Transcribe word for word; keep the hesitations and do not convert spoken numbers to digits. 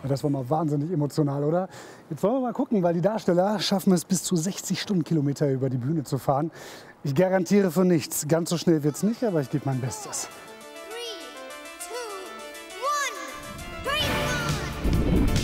Das war mal wahnsinnig emotional, oder? Jetzt wollen wir mal gucken, weil die Darsteller schaffen es bis zu sechzig Stundenkilometer über die Bühne zu fahren. Ich garantiere für nichts. Ganz so schnell wird es nicht, aber ich gebe mein Bestes.